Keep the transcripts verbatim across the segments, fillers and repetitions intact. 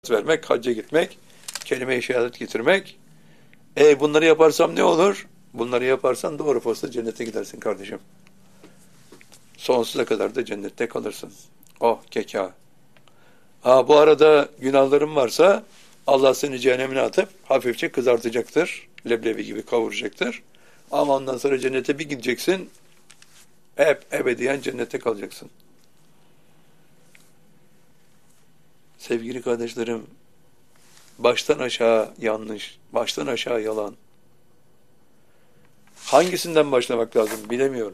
vermek, hacca gitmek, kelime-i şehadet getirmek. E bunları yaparsam ne olur? Bunları yaparsan doğru posta cennete gidersin kardeşim. Sonsuza kadar da cennette kalırsın. Oh keka. Ha bu arada günahların varsa Allah seni cehennemine atıp hafifçe kızartacaktır. Leblebi gibi kavuracaktır. Ama ondan sonra cennete bir gideceksin. Hep ebediyen cennette kalacaksın. Sevgili kardeşlerim, baştan aşağı yanlış, baştan aşağı yalan. Hangisinden başlamak lazım bilemiyorum.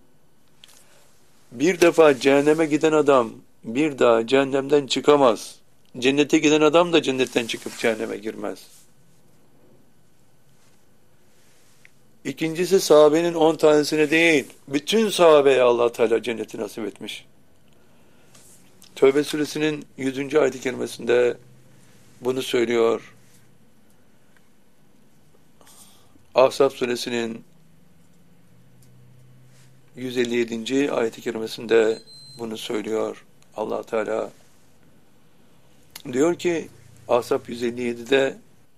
Bir defa cehenneme giden adam bir daha cehennemden çıkamaz. Cennete giden adam da cennetten çıkıp cehenneme girmez. İkincisi sahabenin on tanesine değil, bütün sahabeye Allah Teala cenneti nasip etmiş. Tövbe suresinin yüzüncü ayet-i kerimesinde bunu söylüyor. Ahzab suresinin yüz elli yedinci ayet-i kerimesinde bunu söylüyor Allah Teala. Diyor ki Ahzab yüz elli yedide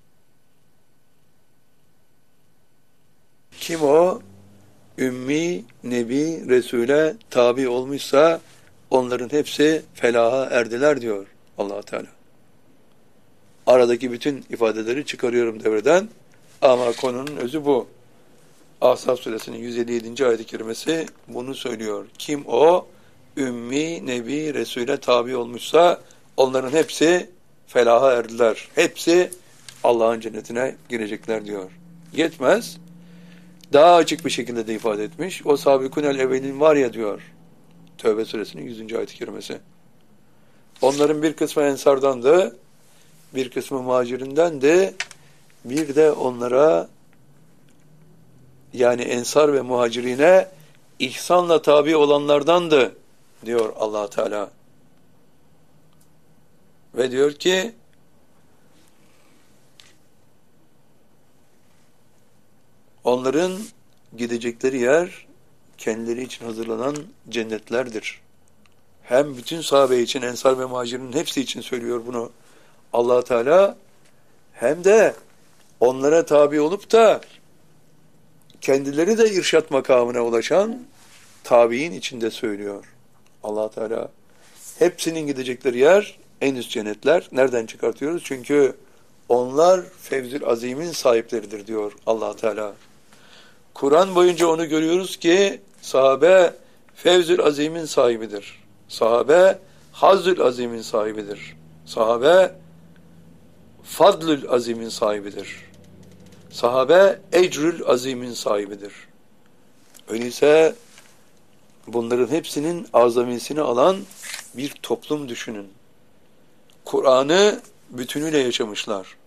kim o? Ümmi, Nebi, Resul'e tabi olmuşsa onların hepsi felaha erdiler diyor Allah Teala. Aradaki bütün ifadeleri çıkarıyorum devreden ama konunun özü bu. Ahzab suresinin yüz elli yedinci ayet-i kerimesi bunu söylüyor. Kim o? Ümmi, Nebi, Resul'e tabi olmuşsa onların hepsi felaha erdiler. Hepsi Allah'ın cennetine girecekler diyor. Yetmez. Daha açık bir şekilde de ifade etmiş. O sabikunel evvelin var ya diyor. Tövbe suresinin yüzüncü ayet-i kerimesi. Onların bir kısmı ensardandı, bir kısmı muhacirindendi, bir de onlara yani ensar ve muhacirine ihsanla tabi olanlardandı diyor Allah Teala. Ve diyor ki onların gidecekleri yer kendileri için hazırlanan cennetlerdir. Hem bütün sahabe için, ensar ve muhacirin hepsi için söylüyor bunu Allah Teala, hem de onlara tabi olup da kendileri de irşat makamına ulaşan tabiin içinde söylüyor Allah Teala. Hepsinin gidecekleri yer en üst cennetler. Nereden çıkartıyoruz? Çünkü onlar Fevzül Azim'in sahipleridir diyor Allah Teala. Kur'an boyunca onu görüyoruz ki sahabe Fevzül Azim'in sahibidir. Sahabe Hazzül Azim'in sahibidir. Sahabe Fadlül Azim'in sahibidir. Sahabe Ecrül Azim'in sahibidir. Öyleyse bunların hepsinin azamisini alan bir toplum düşünün. Kur'an'ı bütünüyle yaşamışlar.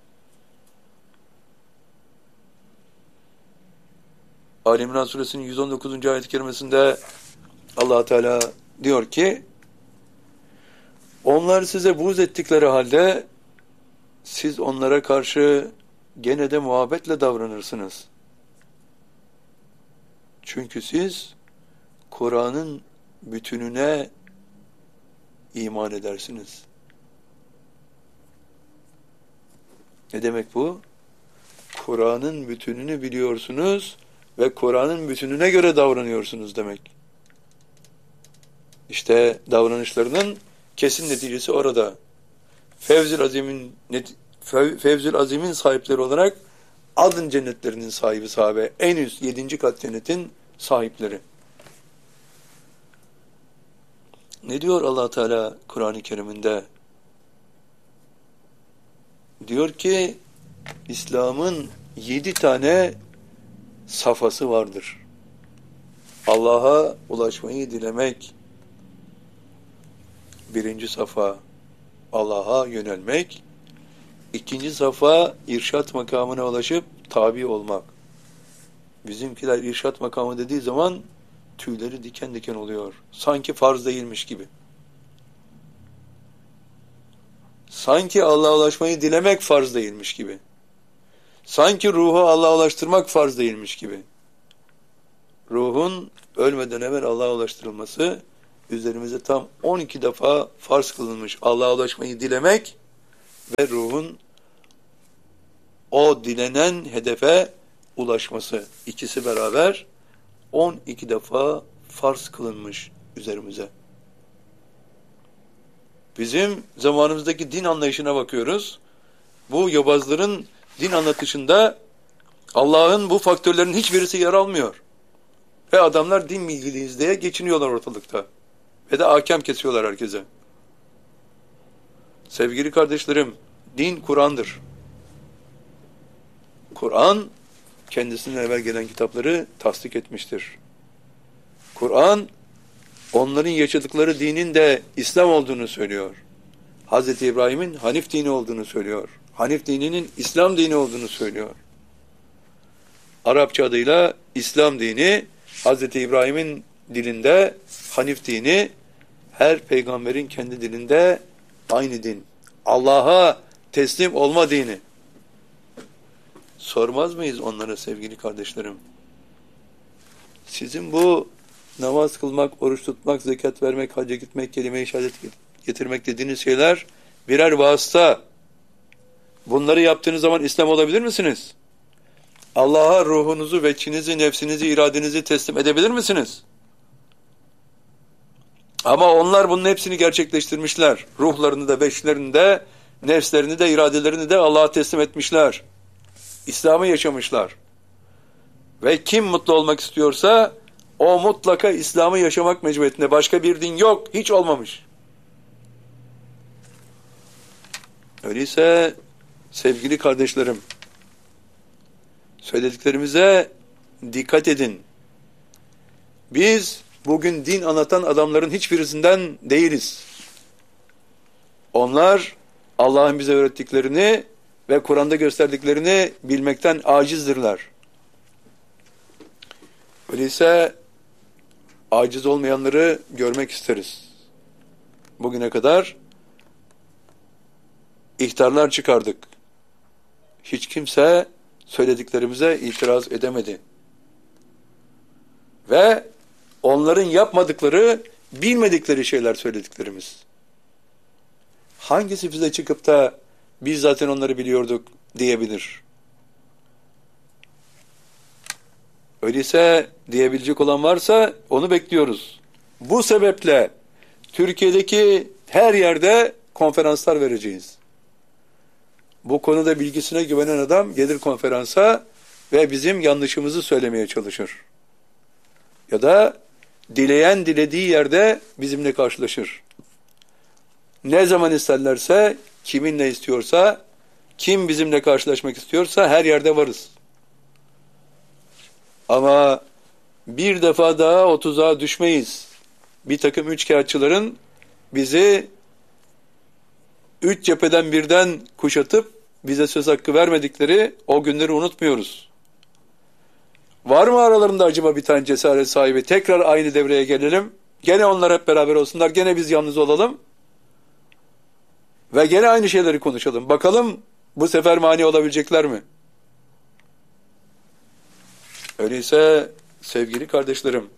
Ali İmran suresinin yüz on dokuzuncu ayet-i kerimesinde Allah Teala diyor ki onlar size buğz ettikleri halde siz onlara karşı gene de muhabbetle davranırsınız. Çünkü siz Kur'an'ın bütününe iman edersiniz. Ne demek bu? Kur'an'ın bütününü biliyorsunuz ve Kur'an'ın bütününe göre davranıyorsunuz demek. İşte davranışlarının kesin neticesi orada. Fevzül Azim'in Fevzül Azim'in sahipleri olarak adın cennetlerinin sahibi sahabe. En üst yedinci kat cennetin sahipleri. Ne diyor Allah Teala Kur'an-ı Kerim'inde? Diyor ki İslam'ın yedi tane safhası vardır. Allah'a ulaşmayı dilemek. Birinci safa Allah'a yönelmek. İkinci safa irşat makamına ulaşıp tabi olmak. Bizimkiler irşat makamı dediği zaman tüyleri diken diken oluyor. Sanki farz değilmiş gibi. Sanki Allah'a ulaşmayı dilemek farz değilmiş gibi. Sanki ruhu Allah'a ulaştırmak farz değilmiş gibi. Ruhun ölmeden evvel Allah'a ulaştırılması üzerimize tam on iki defa farz kılınmış. Allah'a ulaşmayı dilemek ve ruhun o dilenen hedefe ulaşması. İkisi beraber on iki defa farz kılınmış üzerimize. Bizim zamanımızdaki din anlayışına bakıyoruz. Bu yobazların din anlatışında Allah'ın bu faktörlerin hiçbirisi yer almıyor. Ve adamlar din bilgiliyiz diye geçiniyorlar ortalıkta. Ve de hakem kesiyorlar herkese. Sevgili kardeşlerim, din Kur'an'dır. Kur'an, kendisinden evvel gelen kitapları tasdik etmiştir. Kur'an, onların yaşadıkları dinin de İslam olduğunu söylüyor. Hazreti İbrahim'in Hanif dini olduğunu söylüyor. Hanif dininin İslam dini olduğunu söylüyor. Arapça adıyla İslam dini, Hazreti İbrahim'in dilinde Hanif dini, her peygamberin kendi dilinde aynı din. Allah'a teslim olma dini. Sormaz mıyız onlara sevgili kardeşlerim? Sizin bu namaz kılmak, oruç tutmak, zekat vermek, hacca gitmek, kelime-i şehadet getirmek dediğiniz şeyler birer vasıta. Bunları yaptığınız zaman İslam olabilir misiniz? Allah'a ruhunuzu, veçinizi, nefsinizi, iradenizi teslim edebilir misiniz? Ama onlar bunun hepsini gerçekleştirmişler. Ruhlarını da, veçlerini de, nefslerini de, iradelerini de Allah'a teslim etmişler. İslam'ı yaşamışlar. Ve kim mutlu olmak istiyorsa o mutlaka İslam'ı yaşamak mecburiyetinde. Başka bir din yok, hiç olmamış. Öyleyse sevgili kardeşlerim, söylediklerimize dikkat edin. Biz bugün din anlatan adamların hiçbirisinden değiliz. Onlar Allah'ın bize öğrettiklerini ve Kur'an'da gösterdiklerini bilmekten acizdirler. Öyleyse aciz olmayanları görmek isteriz. Bugüne kadar ihtarlar çıkardık. Hiç kimse söylediklerimize itiraz edemedi. Ve onların yapmadıkları, bilmedikleri şeyler söylediklerimiz. Hangisi bize çıkıp da biz zaten onları biliyorduk diyebilir? Öyleyse diyebilecek olan varsa onu bekliyoruz. Bu sebeple Türkiye'deki her yerde konferanslar vereceğiz. Bu konuda bilgisine güvenen adam gelir konferansa ve bizim yanlışımızı söylemeye çalışır. Ya da dileyen dilediği yerde bizimle karşılaşır. Ne zaman isterlerse, kiminle istiyorsa, kim bizimle karşılaşmak istiyorsa her yerde varız. Ama bir defa daha o tuzağa düşmeyiz. Bir takım üçkağıtçıların bizi üç cepheden birden kuşatıp bize söz hakkı vermedikleri o günleri unutmuyoruz. Var mı aralarında acaba bir tane cesaret sahibi? Tekrar aynı devreye gelelim. Gene onlar hep beraber olsunlar. Gene biz yalnız olalım. Ve gene aynı şeyleri konuşalım. Bakalım bu sefer mani olabilecekler mi? Öyleyse sevgili kardeşlerim,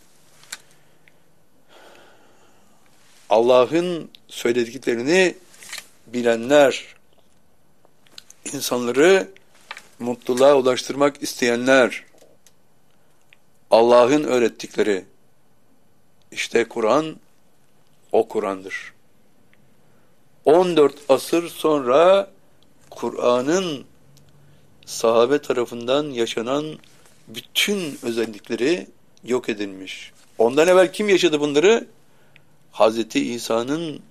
Allah'ın söylediklerini bilenler, insanları mutluluğa ulaştırmak isteyenler, Allah'ın öğrettikleri, işte Kur'an, o Kur'an'dır. on dört asır sonra Kur'an'ın sahabe tarafından yaşanan bütün özellikleri yok edilmiş. Ondan evvel kim yaşadı bunları? Hazreti İsa'nın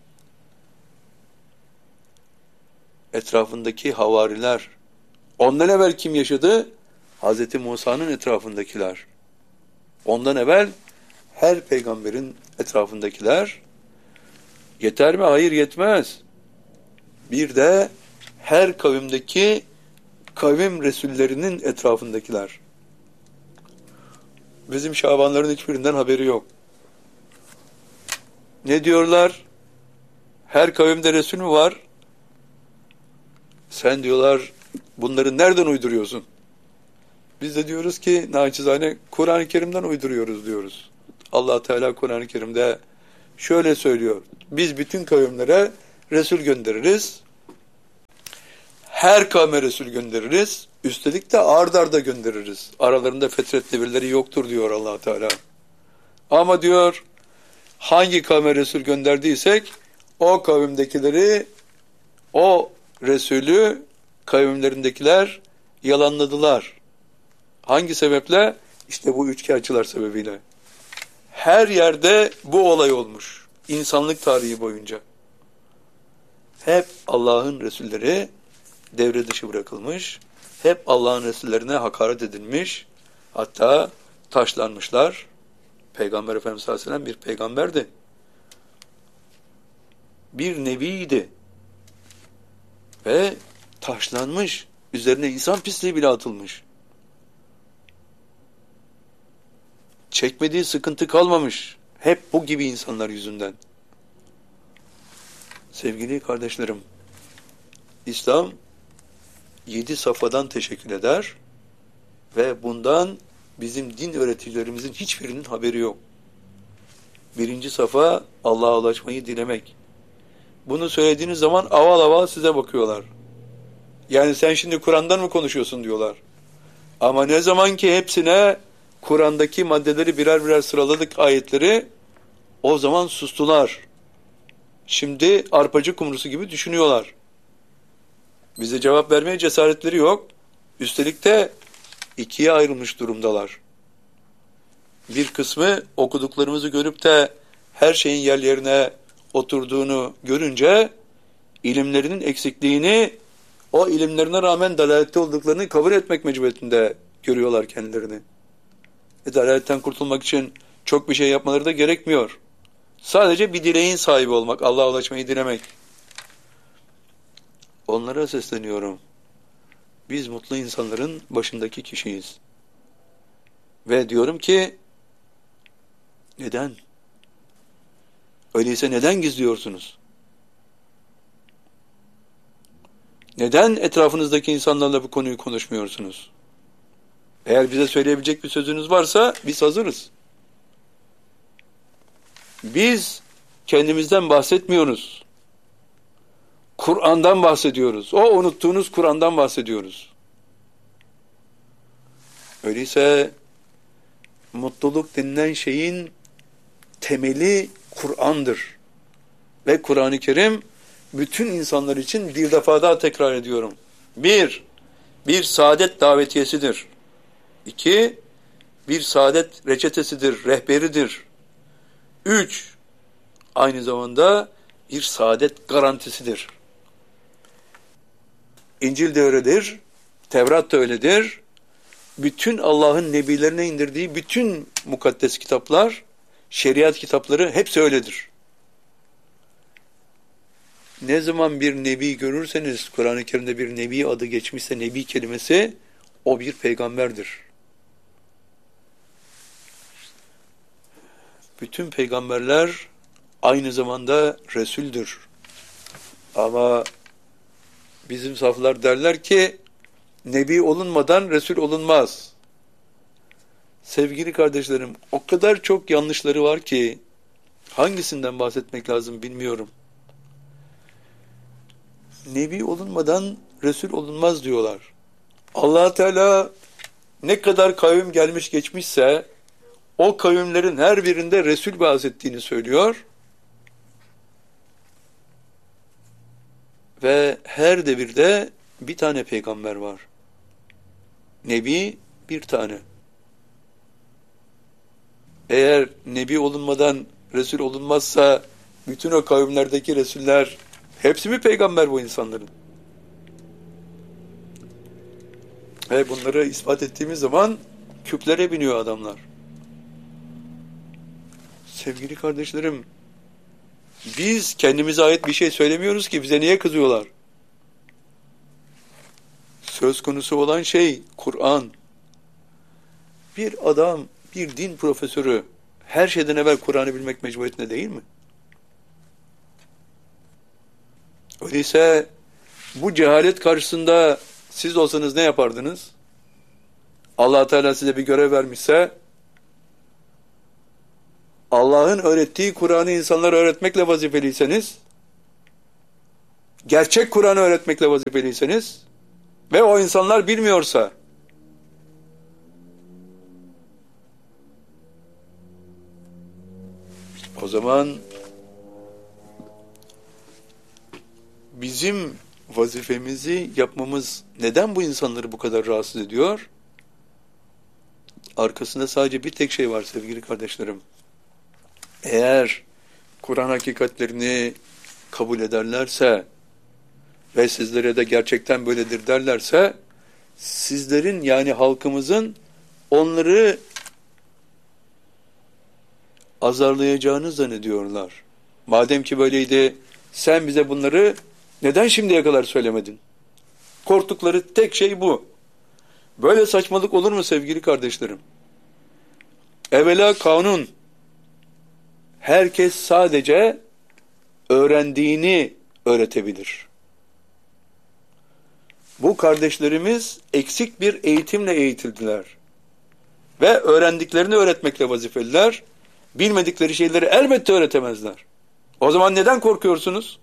etrafındaki havariler. Ondan evvel kim yaşadı? Hazreti Musa'nın etrafındakiler. Ondan evvel her peygamberin etrafındakiler. Yeter mi? Hayır, yetmez. Bir de her kavimdeki kavim resullerinin etrafındakiler. Bizim Şabanların hiçbirinden haberi yok. Ne diyorlar? Her kavimde Resul mü var? Sen diyorlar bunları nereden uyduruyorsun? Biz de diyoruz ki naçizane Kur'an-ı Kerim'den uyduruyoruz diyoruz. Allah Teala Kur'an-ı Kerim'de şöyle söylüyor. Biz bütün kavimlere Resul göndeririz. her kavme Resul göndeririz. Üstelik de ard arda göndeririz. Aralarında fetretli birileri yoktur diyor Allah Teala. Ama diyor hangi kavme Resul gönderdiysek o kavimdekileri, o Resulü kavimlerindekiler yalanladılar. Hangi sebeple? İşte bu üçkağıtçılar sebebiyle. Her yerde bu olay olmuş. İnsanlık tarihi boyunca. Hep Allah'ın Resulleri devre dışı bırakılmış. Hep Allah'ın Resullerine hakaret edilmiş. Hatta taşlanmışlar. Peygamber Efendimiz sallallahu aleyhi ve sellem bir peygamberdi. Bir nebiydi. Ve taşlanmış. Üzerine insan pisliği bile atılmış. Çekmediği sıkıntı kalmamış. Hep bu gibi insanlar yüzünden. Sevgili kardeşlerim, İslam yedi safhadan teşekkür eder ve bundan bizim din öğreticilerimizin hiçbirinin haberi yok. Birinci safa Allah'a ulaşmayı dilemek. Bunu söylediğiniz zaman aval aval size bakıyorlar. Yani sen şimdi Kur'an'dan mı konuşuyorsun diyorlar. Ama ne zaman ki hepsine Kur'an'daki maddeleri birer birer sıraladık ayetleri, o zaman sustular. Şimdi arpacı kumrusu gibi düşünüyorlar. Bize cevap vermeye cesaretleri yok. Üstelik de ikiye ayrılmış durumdalar. Bir kısmı okuduklarımızı görüp de her şeyin yerlerine oturduğunu görünce ilimlerinin eksikliğini, o ilimlerine rağmen dalalette olduklarını kabul etmek mecburiyetinde görüyorlar kendilerini. E, dalaletten kurtulmak için çok bir şey yapmaları da gerekmiyor. Sadece bir dileğin sahibi olmak, Allah'a ulaşmayı dilemek. Onlara sesleniyorum. Biz mutlu insanların başındaki kişiyiz. Ve diyorum ki, neden? Öyleyse neden gizliyorsunuz? Neden etrafınızdaki insanlarla bu konuyu konuşmuyorsunuz? Eğer bize söyleyebilecek bir sözünüz varsa biz hazırız. Biz kendimizden bahsetmiyoruz. Kur'an'dan bahsediyoruz. O unuttuğunuz Kur'an'dan bahsediyoruz. Öyleyse mutluluk denilen şeyin temeli Kur'an'dır. Ve Kur'an-ı Kerim bütün insanlar için bir defa daha tekrar ediyorum. Bir, bir saadet davetiyesidir. İki, bir saadet reçetesidir, rehberidir. Üç, aynı zamanda bir saadet garantisidir. İncil de öyledir, Tevrat da öyledir. Bütün Allah'ın nebilerine indirdiği bütün mukaddes kitaplar, şeriat kitapları hepsi öyledir. Ne zaman bir nebi görürseniz, Kur'an-ı Kerim'de bir nebi adı geçmişse, nebi kelimesi, o bir peygamberdir. Bütün peygamberler aynı zamanda Resul'dür. Ama bizim saflar derler ki, nebi olunmadan Resul olunmaz. Sevgili kardeşlerim, o kadar çok yanlışları var ki, hangisinden bahsetmek lazım bilmiyorum. Nebi olunmadan Resul olunmaz diyorlar. Allah Teala ne kadar kavim gelmiş geçmişse, o kavimlerin her birinde Resul bahsettiğini söylüyor. Ve her devirde bir tane peygamber var. Nebi bir tane. Eğer nebi olunmadan Resul olunmazsa bütün o kavimlerdeki Resuller hepsi mi peygamber bu insanların? Ve bunları ispat ettiğimiz zaman küplere biniyor adamlar. Sevgili kardeşlerim, biz kendimize ait bir şey söylemiyoruz ki bize niye kızıyorlar? Söz konusu olan şey Kur'an. Bir adam, bir din profesörü her şeyden evvel Kur'an'ı bilmek mecburiyetinde değil mi? Öyleyse bu cehalet karşısında siz olsanız ne yapardınız? Allah Teala size bir görev vermişse, Allah'ın öğrettiği Kur'an'ı insanlara öğretmekle vazifeliyseniz, gerçek Kur'an'ı öğretmekle vazifeliyseniz ve o insanlar bilmiyorsa, o zaman bizim vazifemizi yapmamız neden bu insanları bu kadar rahatsız ediyor? Arkasında sadece bir tek şey var sevgili kardeşlerim. Eğer Kur'an hakikatlerini kabul ederlerse ve sizlere de gerçekten böyledir derlerse, sizlerin yani halkımızın onları azarlayacağını zannediyorlar. Madem ki böyleydi, sen bize bunları neden şimdiye kadar söylemedin? Korktukları tek şey bu. Böyle saçmalık olur mu sevgili kardeşlerim? Evvela kanun. Herkes sadece öğrendiğini öğretebilir. Bu kardeşlerimiz eksik bir eğitimle eğitildiler. Ve öğrendiklerini öğretmekle vazifeliler. Bilmedikleri şeyleri elbette öğretemezler. O zaman neden korkuyorsunuz?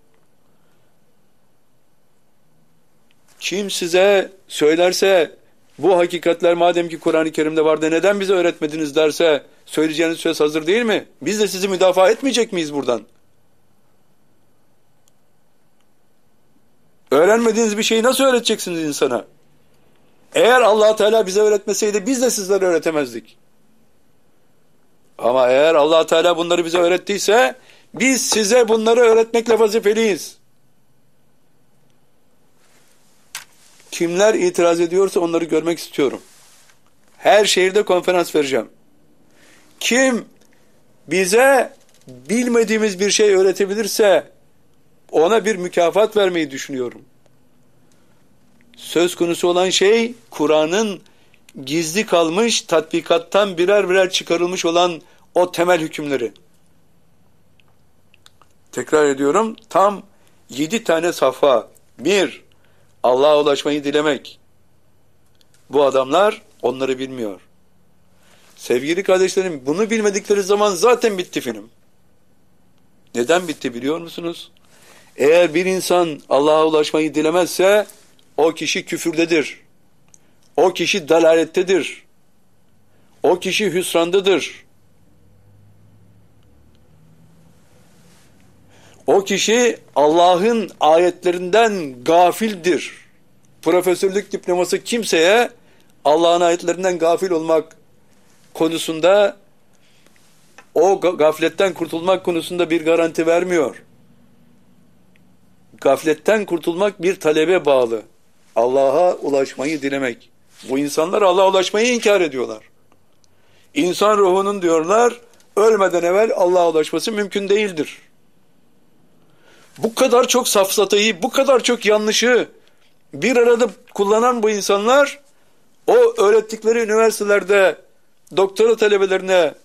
Kim size söylerse, bu hakikatler madem ki Kur'an-ı Kerim'de vardı, neden bize öğretmediniz derse, söyleyeceğiniz söz hazır değil mi? Biz de sizi müdafaa etmeyecek miyiz buradan? Öğrenmediğiniz bir şeyi nasıl öğreteceksiniz insana? Eğer Allah Teala bize öğretmeseydi biz de sizlere öğretemezdik. Ama eğer Allah Teala bunları bize öğrettiyse biz size bunları öğretmekle vazifeliyiz. Kimler itiraz ediyorsa onları görmek istiyorum. Her şehirde konferans vereceğim. Kim bize bilmediğimiz bir şey öğretebilirse ona bir mükafat vermeyi düşünüyorum. Söz konusu olan şey Kur'an'ın gizli kalmış, tatbikattan birer birer çıkarılmış olan o temel hükümleri. Tekrar ediyorum, tam yedi tane safha. Bir, Allah'a ulaşmayı dilemek. Bu adamlar onları bilmiyor. Sevgili kardeşlerim, bunu bilmedikleri zaman zaten bitti film. Neden bitti biliyor musunuz? Eğer bir insan Allah'a ulaşmayı dilemezse o kişi küfürdedir. O kişi dalalettedir. O kişi hüsrandadır. O kişi Allah'ın ayetlerinden gafildir. Profesörlük diploması kimseye Allah'ın ayetlerinden gafil olmak konusunda, o gafletten kurtulmak konusunda bir garanti vermiyor. Gafletten kurtulmak bir talebe bağlı. Allah'a ulaşmayı dilemek. Bu insanlar Allah'a ulaşmayı inkar ediyorlar. İnsan ruhunun diyorlar, ölmeden evvel Allah'a ulaşması mümkün değildir. Bu kadar çok safsatayı, bu kadar çok yanlışı bir arada kullanan bu insanlar, o öğrettikleri üniversitelerde doktora talebelerine,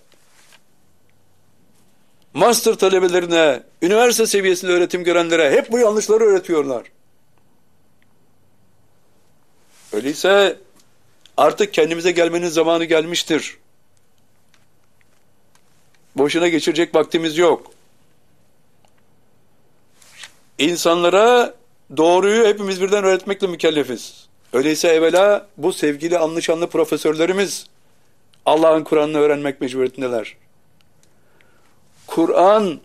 master talebelerine, üniversite seviyesinde öğretim görenlere hep bu yanlışları öğretiyorlar. Öyleyse artık kendimize gelmenin zamanı gelmiştir. Boşuna geçirecek vaktimiz yok. İnsanlara doğruyu hepimiz birden öğretmekle mükellefiz. Öyleyse evvela bu sevgili anlı şanlı profesörlerimiz Allah'ın Kur'an'ını öğrenmek mecburiyetindeler. Kur'an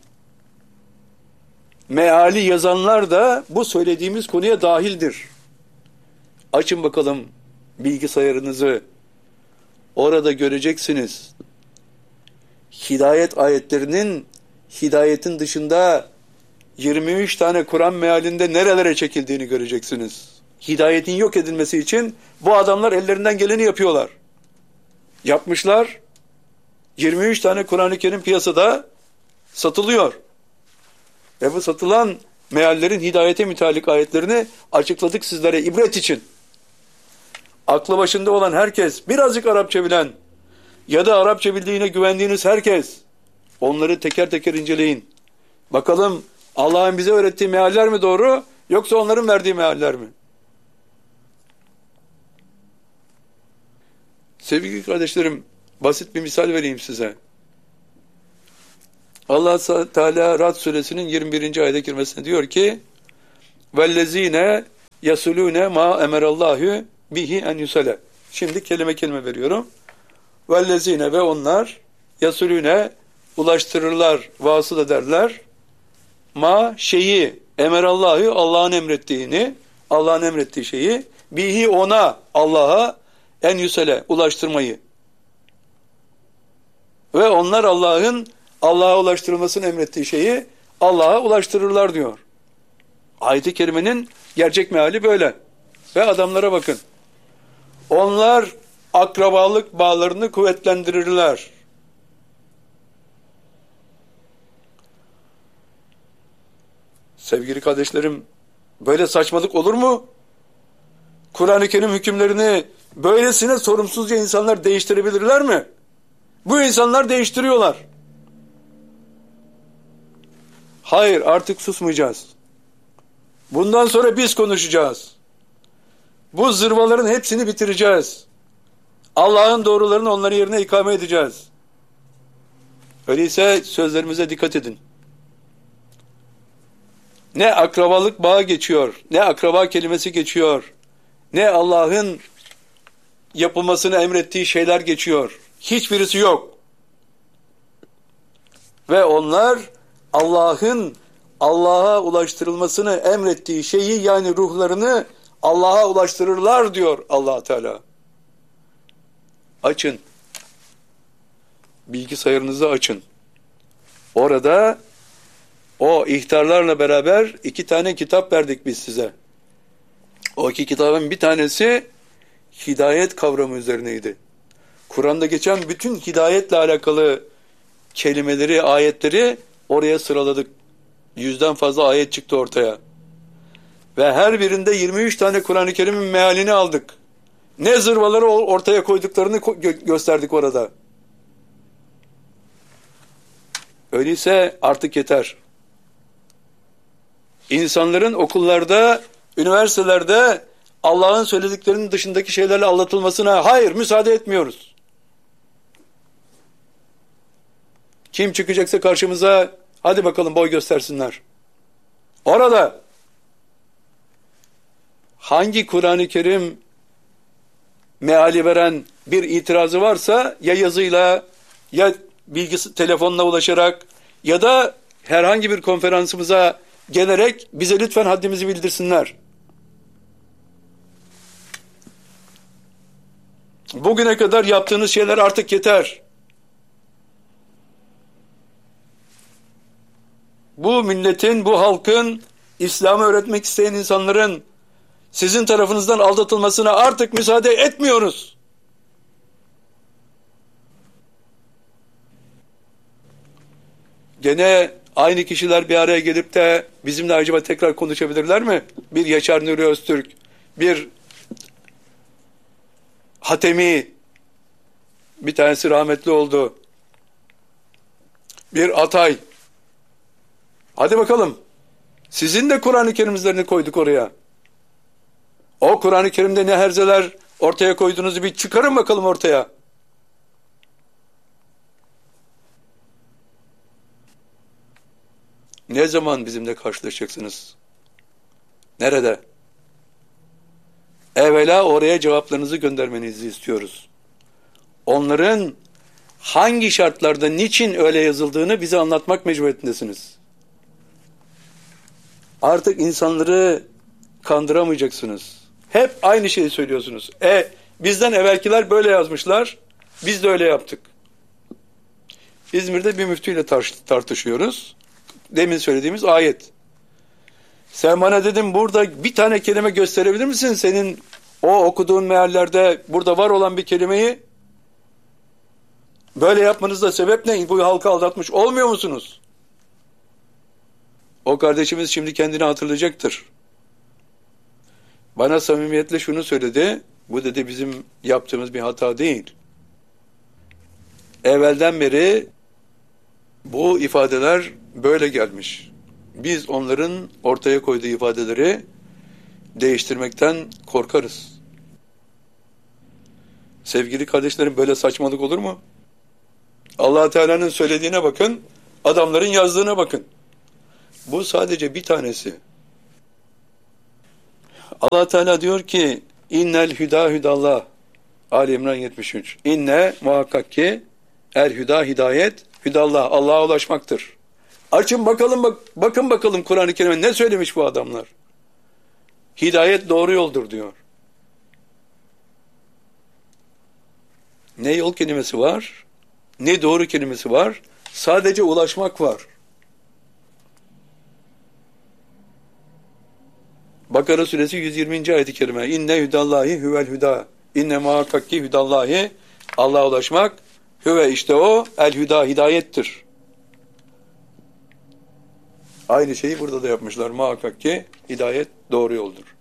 meali yazanlar da bu söylediğimiz konuya dahildir. Açın bakalım bilgisayarınızı. Orada göreceksiniz. Hidayet ayetlerinin hidayetin dışında yirmi üç tane Kur'an mealinde nerelere çekildiğini göreceksiniz. Hidayetin yok edilmesi için bu adamlar ellerinden geleni yapıyorlar. Yapmışlar. yirmi üç tane Kur'an-ı Kerim piyasada satılıyor. Ve bu satılan meallerin hidayete mütalik ayetlerini açıkladık sizlere ibret için. Aklı başında olan herkes, birazcık Arapça bilen ya da Arapça bildiğine güvendiğiniz herkes, onları teker teker inceleyin. Bakalım Allah'ın bize öğrettiği mealler mi doğru, yoksa onların verdiği mealler mi? Sevgili kardeşlerim, basit bir misal vereyim size. Allah Teala Ra'd suresinin yirmi birinci ayet-i kerimesinde diyor ki, vellezine yasulune ma emerallahu bihi en yusale. Şimdi kelime kelime veriyorum. Vellezine ve onlar yasulune ulaştırırlar, vasıl ederler. Ma şeyi emerallahu Allah'ın emrettiğini, Allah'ın emrettiği şeyi bihi ona Allah'a en yusale ulaştırmayı. Ve onlar Allah'ın Allah'a ulaştırılmasını emrettiği şeyi Allah'a ulaştırırlar diyor. Ayet-i kerimenin gerçek meali böyle. Ve adamlara bakın. Onlar akrabalık bağlarını kuvvetlendirirler. Sevgili kardeşlerim, böyle saçmalık olur mu? Kur'an-ı Kerim hükümlerini böylesine sorumsuzca insanlar değiştirebilirler mi? Bu insanlar değiştiriyorlar. Hayır, artık susmayacağız. Bundan sonra biz konuşacağız. Bu zırvaların hepsini bitireceğiz. Allah'ın doğrularını onların yerine ikame edeceğiz. Öyleyse sözlerimize dikkat edin. Ne akrabalık bağı geçiyor, ne akraba kelimesi geçiyor, ne Allah'ın yapılmasını emrettiği şeyler geçiyor. Hiçbirisi yok. Ve onlar Allah'ın Allah'a ulaştırılmasını emrettiği şeyi, yani ruhlarını Allah'a ulaştırırlar diyor Allah Teala. Açın. Bilgisayarınızı açın. Orada o ihtarlarla beraber iki tane kitap verdik biz size. O iki kitabın bir tanesi hidayet kavramı üzerineydi. Kur'an'da geçen bütün hidayetle alakalı kelimeleri, ayetleri oraya sıraladık. Yüzden fazla ayet çıktı ortaya. Ve her birinde yirmi üç tane Kur'an-ı Kerim'in mealini aldık. Ne zırvaları ortaya koyduklarını gö- gösterdik orada. Öyleyse artık yeter. İnsanların okullarda, üniversitelerde Allah'ın söylediklerinin dışındaki şeylerle aldatılmasına hayır, müsaade etmiyoruz. Kim çıkacaksa karşımıza hadi bakalım boy göstersinler. Orada hangi Kur'an-ı Kerim meali veren bir itirazı varsa ya yazıyla ya bilgisi telefonla ulaşarak ya da herhangi bir konferansımıza gelerek bize lütfen haddimizi bildirsinler. Bugüne kadar yaptığınız şeyler artık yeter. Bu milletin, bu halkın, İslam'ı öğretmek isteyen insanların sizin tarafınızdan aldatılmasına artık müsaade etmiyoruz. Gene aynı kişiler bir araya gelip de bizimle acaba tekrar konuşabilirler mi? Bir Yaşar Nuri Öztürk, bir Hatemi, bir tanesi rahmetli oldu, bir Atay. Hadi bakalım. Sizin de Kur'an-ı Kerim'lerini koyduk oraya. O Kur'an-ı Kerim'de ne herzeler ortaya koyduğunuzu bir çıkarın bakalım ortaya. Ne zaman bizimle karşılaşacaksınız? Nerede? Evvela oraya cevaplarınızı göndermenizi istiyoruz. Onların hangi şartlarda, niçin öyle yazıldığını bize anlatmak mecburiyetindesiniz. Artık insanları kandıramayacaksınız. Hep aynı şeyi söylüyorsunuz. E bizden evvelkiler böyle yazmışlar, biz de öyle yaptık. İzmir'de bir müftüyle tar- tartışıyoruz. Demin söylediğimiz ayet. Sen bana dedim burada bir tane kelime gösterebilir misin? Senin o okuduğun meallerde burada var olan bir kelimeyi böyle yapmanızda sebep ne? Bu halkı aldatmış olmuyor musunuz? O kardeşimiz şimdi kendini hatırlayacaktır. Bana samimiyetle şunu söyledi. Bu dedi bizim yaptığımız bir hata değil. Evvelden beri bu ifadeler böyle gelmiş. Biz onların ortaya koyduğu ifadeleri değiştirmekten korkarız. Sevgili kardeşlerim, böyle saçmalık olur mu? Allah Teala'nın söylediğine bakın, adamların yazdığına bakın. Bu sadece bir tanesi. Allah Teala diyor ki innel hüda hüdallah. Ali İmran yetmiş üç. İnne muhakkak ki el hüda hidayet hüdallah. Allah'a ulaşmaktır. Açın bakalım bak, bakın bakalım Kur'an-ı Kerim'e ne söylemiş bu adamlar. Hidayet doğru yoldur diyor. Ne yol kelimesi var, ne doğru kelimesi var. Sadece ulaşmak var. Bakara suresi yüz yirminci ayet-i kerime. İnne hüdallahi huvel hüda. İnne muhakkak ki hüdallahi, Allah'a ulaşmak, hüve işte o, el hüda hidayettir. Aynı şeyi burada da yapmışlar. Muhakkak ki hidayet doğru yoldur.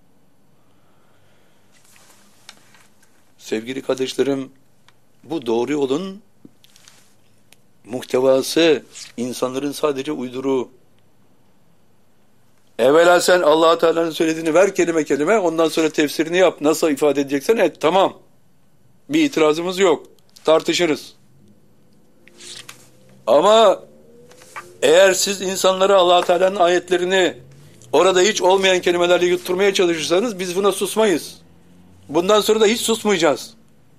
Sevgili kardeşlerim, bu doğru yolun muhtevası insanların sadece uyduruğu. Evvela sen Allah Teala'nın söylediğini ver kelime kelime, ondan sonra tefsirini yap. Nasıl ifade edeceksen et, tamam. Bir itirazımız yok. Tartışırız. Ama eğer siz insanlara Allah Teala'nın ayetlerini orada hiç olmayan kelimelerle yutturmaya çalışırsanız biz buna susmayız. Bundan sonra da hiç susmayacağız.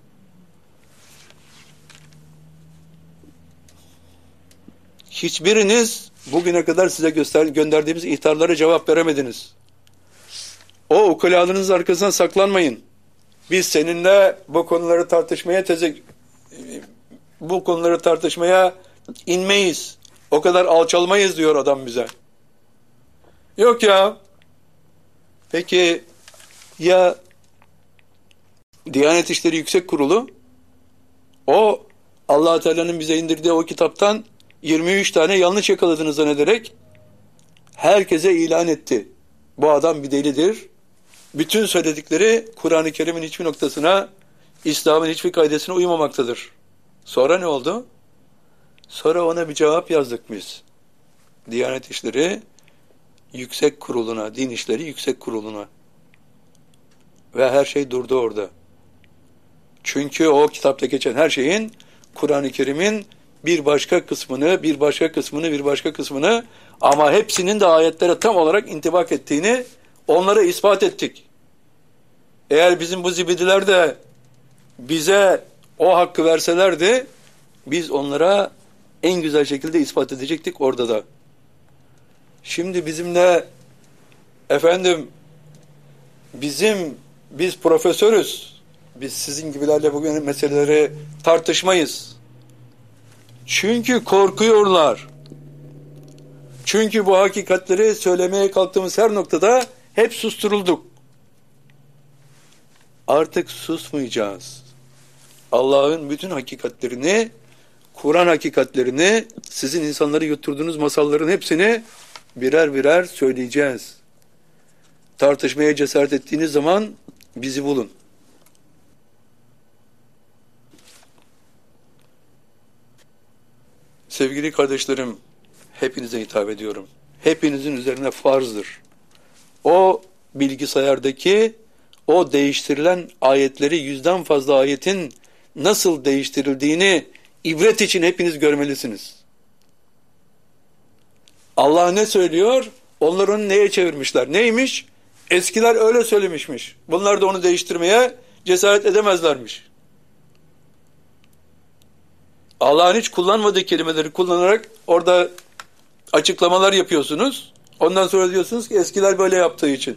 Hiçbiriniz bugüne kadar size göster gönderdiğimiz ihtarlara cevap veremediniz. O ukalalarınızın arkasından saklanmayın. Biz seninle bu konuları tartışmaya teze bu konuları tartışmaya inmeyiz. O kadar alçalmayız diyor adam bize. Yok ya. Peki ya Diyanet İşleri Yüksek Kurulu o Allah Teala'nın bize indirdiği o kitaptan yirmi üç tane yanlış yakaladığını zannederek herkese ilan etti. Bu adam bir delidir. Bütün söyledikleri Kur'an-ı Kerim'in hiçbir noktasına, İslam'ın hiçbir kaidesine uymamaktadır. Sonra ne oldu? Sonra ona bir cevap yazdık biz. Diyanet İşleri Yüksek Kurulu'na, Din İşleri Yüksek Kurulu'na. Ve her şey durdu orada. Çünkü o kitapta geçen her şeyin Kur'an-ı Kerim'in bir başka kısmını, bir başka kısmını, bir başka kısmını ama hepsinin de ayetlere tam olarak intibak ettiğini onlara ispat ettik. Eğer bizim bu zibidiler de bize o hakkı verselerdi biz onlara en güzel şekilde ispat edecektik orada da. Şimdi bizimle efendim bizim biz profesörüz. Biz sizin gibilerle bugün meseleleri tartışmayız. Çünkü korkuyorlar. Çünkü bu hakikatleri söylemeye kalktığımız her noktada hep susturulduk. Artık susmayacağız. Allah'ın bütün hakikatlerini, Kur'an hakikatlerini, sizin insanları yutturduğunuz masalların hepsini birer birer söyleyeceğiz. Tartışmaya cesaret ettiğiniz zaman bizi bulun. Sevgili kardeşlerim, hepinize hitap ediyorum. Hepinizin üzerine farzdır. O bilgisayardaki o değiştirilen ayetleri, yüzden fazla ayetin nasıl değiştirildiğini ibret için hepiniz görmelisiniz. Allah ne söylüyor? Onlar onu neye çevirmişler? Neymiş? Eskiler öyle söylemişmiş. Bunlar da onu değiştirmeye cesaret edemezlermiş. Allah'ın hiç kullanmadığı kelimeleri kullanarak orada açıklamalar yapıyorsunuz. Ondan sonra diyorsunuz ki eskiler böyle yaptığı için.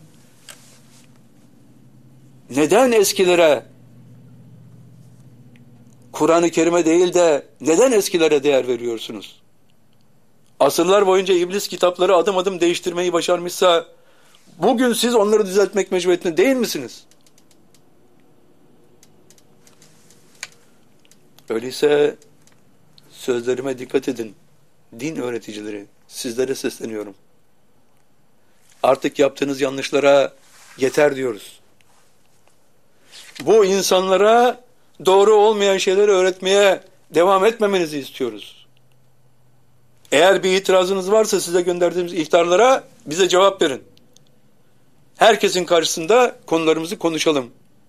Neden eskilere Kur'an-ı Kerim'e değil de neden eskilere değer veriyorsunuz? Asırlar boyunca iblis kitapları adım adım değiştirmeyi başarmışsa bugün siz onları düzeltmek mecburiyetinde değil misiniz? Öyleyse sözlerime dikkat edin. Din öğreticileri, sizlere sesleniyorum. Artık yaptığınız yanlışlara yeter diyoruz. Bu insanlara doğru olmayan şeyleri öğretmeye devam etmemenizi istiyoruz. Eğer bir itirazınız varsa size gönderdiğimiz ihtarlara bize cevap verin. Herkesin karşısında konularımızı konuşalım.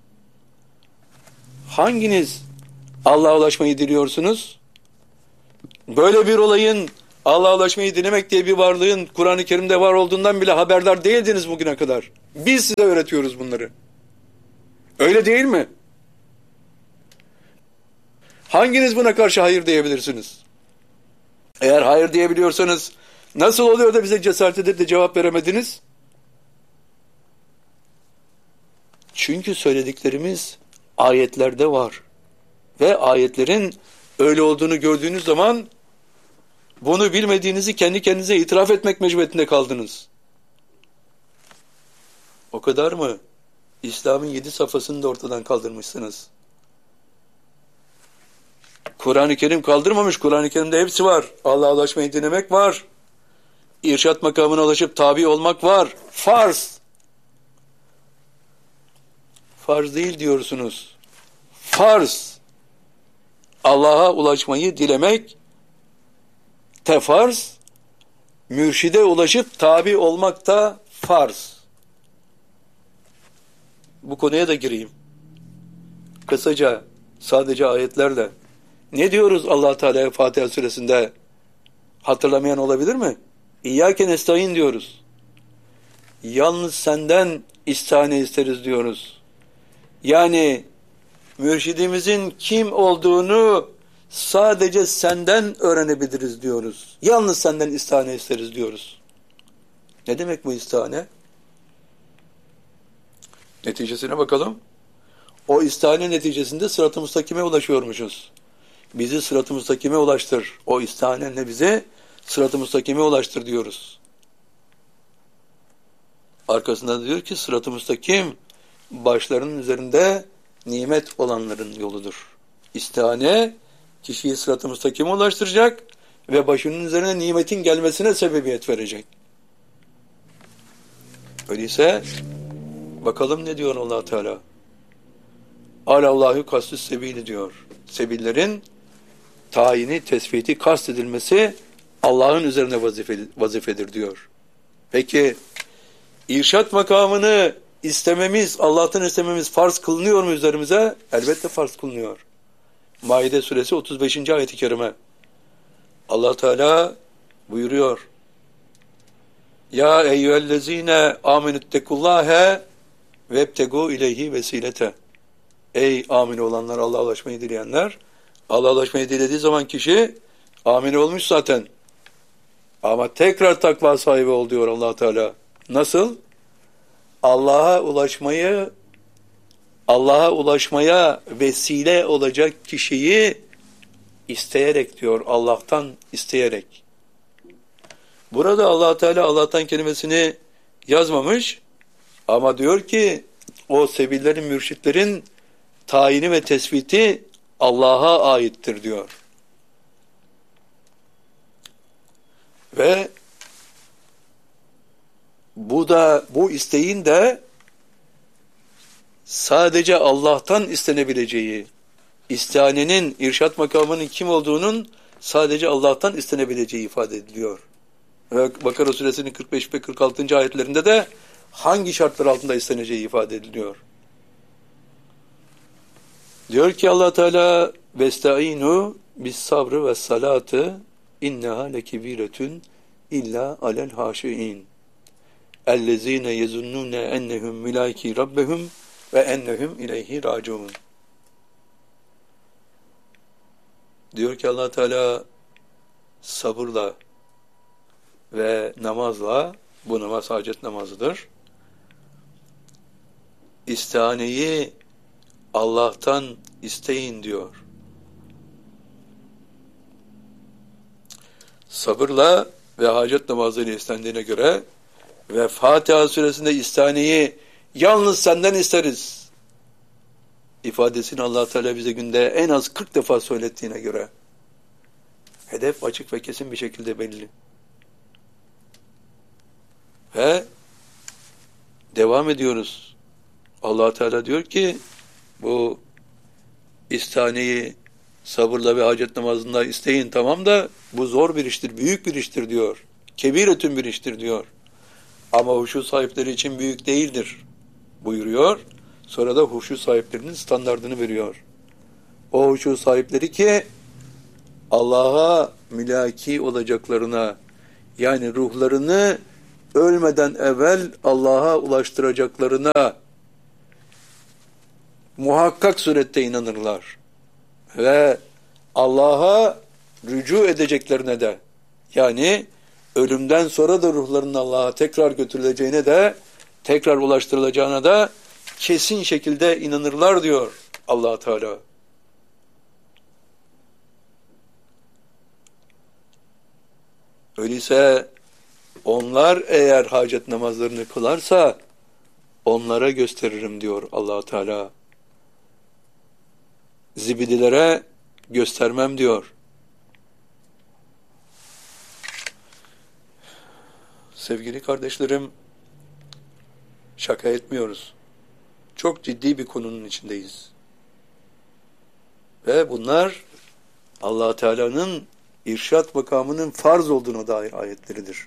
Hanginiz Allah'a ulaşmayı diliyorsunuz? Böyle bir olayın, Allah'a ulaşmayı dilemek diye bir varlığın Kur'an-ı Kerim'de var olduğundan bile haberdar değildiniz bugüne kadar. Biz size öğretiyoruz bunları. Öyle değil mi? Hanginiz buna karşı hayır diyebilirsiniz? Eğer hayır diyebiliyorsanız nasıl oluyor da bize cesaret edip de cevap veremediniz? Çünkü söylediklerimiz ayetlerde var. Ve ayetlerin öyle olduğunu gördüğünüz zaman bunu bilmediğinizi kendi kendinize itiraf etmek mecburiyetinde kaldınız. O kadar mı? İslam'ın yedi safhasını da ortadan kaldırmışsınız. Kur'an-ı Kerim kaldırmamış. Kur'an-ı Kerim'de hepsi var. Allah'a ulaşmayı dinlemek var. İrşat makamına ulaşıp tabi olmak var. Farz. Farz değil diyorsunuz. Farz. Allah'a ulaşmayı dilemek tefarz. Mürşide ulaşıp tabi olmak da farz. Bu konuya da gireyim. Kısaca, sadece ayetlerle. Ne diyoruz Allah Teala'ya Fatiha suresinde? Hatırlamayan olabilir mi? İyyâke nestaîn diyoruz. Yalnız senden istihane isteriz diyoruz. Yani mürşidimizin kim olduğunu sadece senden öğrenebiliriz diyoruz. Yalnız senden istihane isteriz diyoruz. Ne demek bu istihane? Neticesine bakalım. O istihane neticesinde sırat-ı müstakime ulaşıyormuşuz. Bizi sırat-ı müstakime ulaştır. O istihanenle bize sırat-ı müstakime ulaştır diyoruz. Arkasında da diyor ki sırat-ı müstakim başlarının üzerinde nimet olanların yoludur. İstihane kişiyi sırat-ı müstakime ulaştıracak ve başının üzerine nimetin gelmesine sebebiyet verecek. Öyleyse bakalım ne diyor Allah Teala? Alallahu kastü sebili diyor. Sebillerin tayini, tespiti, kast edilmesi Allah'ın üzerine vazife, vazifedir diyor. Peki irşat makamını istememiz, Allah'tan istememiz farz kılınıyor mu üzerimize? Elbette farz kılınıyor. Maide suresi otuz beşinci ayet-i kerime. Allah Teala buyuruyor. Ya eyyühellezine amenüttekullâhe vebtegû ileyhi vesilete. Ey amin olanlar, Allah'a ulaşmayı dileyenler, Allah'a ulaşmayı dilediği zaman kişi amin olmuş zaten. Ama tekrar takva sahibi ol diyor Allah Teala. Nasıl? Allah'a ulaşmayı, Allah'a ulaşmaya vesile olacak kişiyi isteyerek diyor, Allah'tan isteyerek. Burada Allah Teala Allah'tan kelimesini yazmamış ama diyor ki o sebillerin, mürşitlerin tayini ve tespiti Allah'a aittir diyor. Ve bu da bu isteğin de sadece Allah'tan istenebileceği, istihanenin, irşat makamının kim olduğunun sadece Allah'tan istenebileceği ifade ediliyor. Ve Bakara suresinin kırk beş ve kırk altıncı ayetlerinde de hangi şartlar altında isteneceği ifade ediliyor. Diyor ki Allah Teala vestaînû bis sabrı ve salâtı inneha lekibîretun illa alel hâşiîn ellezîne yezunnûne ennehum mülâiki rabbehum ve ennehum ileyhi râciûn. Diyor ki Allah Teala sabırla ve namazla, bu namaz hacet namazıdır, istihaneyi Allah'tan isteyin diyor. Sabırla ve hacet namazıyla istendiğine göre ve Fatiha suresinde istihaneyi yalnız senden isteriz ifadesini Allah Teala bize günde en az kırk defa söylettiğine göre hedef açık ve kesin bir şekilde belli. Ve devam ediyoruz. Allah Teala diyor ki bu istihaneyi sabırla ve hacet namazında isteyin, tamam da bu zor bir iştir, büyük bir iştir diyor. Kebiretün bir iştir diyor. Ama huşu sahipleri için büyük değildir buyuruyor. Sonra da huşu sahiplerinin standardını veriyor. O huşu sahipleri ki Allah'a mülaki olacaklarına, yani ruhlarını ölmeden evvel Allah'a ulaştıracaklarına muhakkak surette inanırlar. Ve Allah'a rücu edeceklerine de, yani ölümden sonra da ruhlarının Allah'a tekrar götürüleceğine de, tekrar ulaştırılacağına da kesin şekilde inanırlar diyor Allah Teala. Öyleyse onlar eğer hacet namazlarını kılarsa onlara gösteririm diyor Allah Teala. Zibidilere göstermem diyor. Sevgili kardeşlerim, şaka etmiyoruz. Çok ciddi bir konunun içindeyiz. Ve bunlar Allah Teala'nın irşat makamının farz olduğuna dair ayetleridir.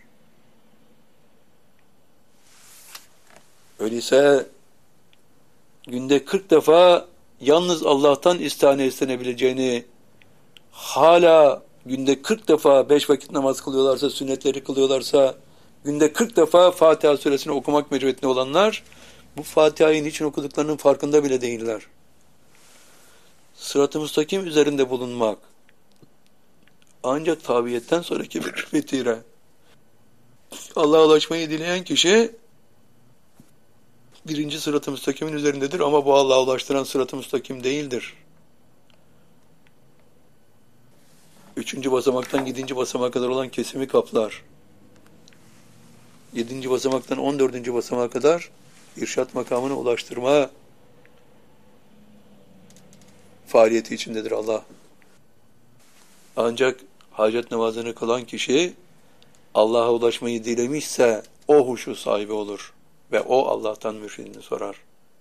Öyleyse günde kırk defa yalnız Allah'tan istihane istenebileceğini, hala günde kırk defa beş vakit namaz kılıyorlarsa, sünnetleri kılıyorlarsa, günde kırk defa Fatiha suresini okumak mecburiyetinde olanlar, bu Fatiha'yı niçin okuduklarının farkında bile değiller. Sırat-ı müstakim üzerinde bulunmak, ancak tabiyetten sonraki bir fetire. Allah'a ulaşmayı dileyen kişi, birinci sırat-ı müstakimin üzerindedir ama bu Allah'a ulaştıran sırat-ı müstakim değildir. Üçüncü basamaktan yedinci basamağa kadar olan kesimi kaplar. Yedinci basamaktan on dördüncü basamağa kadar irşat makamına ulaştırma faaliyeti içindedir Allah. Ancak hacet namazını kılan kişi Allah'a ulaşmayı dilemişse o huşu sahibi olur ve o Allah'tan mürşidini sorar.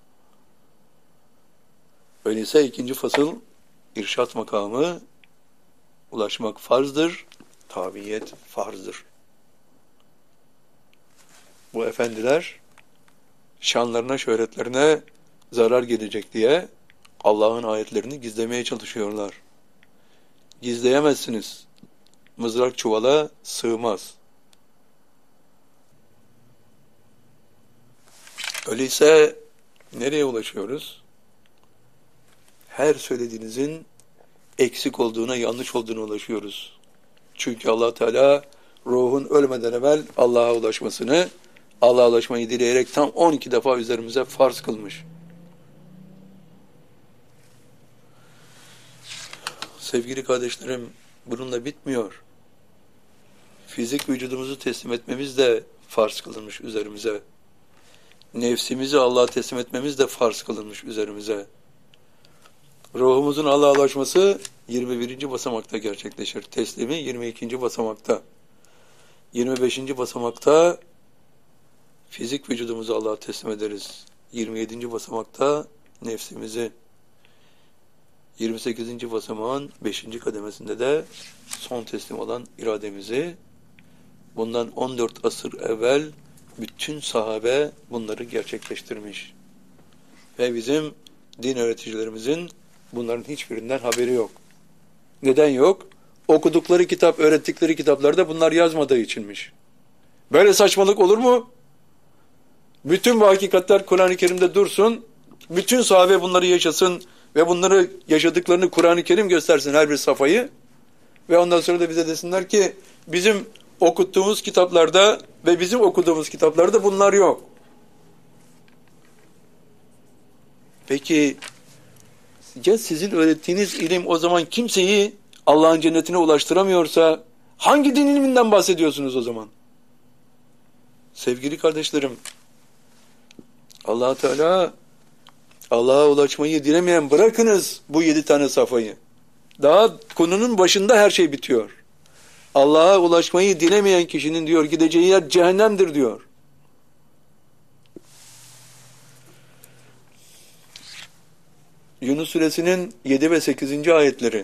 Öyleyse ikinci fasıl irşat makamı, ulaşmak farzdır, tabiyet farzdır. Bu efendiler şanlarına, şöhretlerine zarar gelecek diye Allah'ın ayetlerini gizlemeye çalışıyorlar. Gizleyemezsiniz. Mızrak çuvala sığmaz. Öyleyse nereye ulaşıyoruz? Her söylediğinizin eksik olduğuna, yanlış olduğuna ulaşıyoruz. Çünkü Allah Teala ruhun ölmeden evvel Allah'a ulaşmasını, Allah'a ulaşmayı dileyerek tam on iki defa üzerimize farz kılmış. Sevgili kardeşlerim, bununla bitmiyor. Fizik vücudumuzu teslim etmemiz de farz kılınmış üzerimize. Nefsimizi Allah'a teslim etmemiz de farz kılınmış üzerimize. Ruhumuzun Allah'a ulaşması yirmi birinci basamakta gerçekleşir. Teslimi yirmi ikinci basamakta. yirmi beşinci basamakta fizik vücudumuzu Allah'a teslim ederiz. yirmi yedinci basamakta nefsimizi. yirmi sekizinci basamağın beşinci kademesinde de son teslim olan irademizi. Bundan on dört asır evvel bütün sahabe bunları gerçekleştirmiş. Ve bizim din öğreticilerimizin bunların hiçbirinden haberi yok. Neden yok? Okudukları kitap, öğrettikleri kitaplarda bunlar yazmadığı içinmiş. Böyle saçmalık olur mu? Bütün bu hakikatler Kur'an-ı Kerim'de dursun, bütün sahabe bunları yaşasın ve bunları yaşadıklarını Kur'an-ı Kerim göstersin her bir safhayı ve ondan sonra da bize desinler ki bizim okuttuğumuz kitaplarda ve bizim okuduğumuz kitaplarda bunlar yok. Peki ya sizin öğrettiğiniz ilim o zaman kimseyi Allah'ın cennetine ulaştıramıyorsa hangi din ilminden bahsediyorsunuz o zaman? Sevgili kardeşlerim, Allah Teala Allah'a ulaşmayı dilemeyen, bırakınız bu yedi tane safhayı. Daha konunun başında her şey bitiyor. Allah'a ulaşmayı dilemeyen kişinin diyor gideceği yer cehennemdir diyor. Yunus suresinin yedi ve sekizinci ayetleri.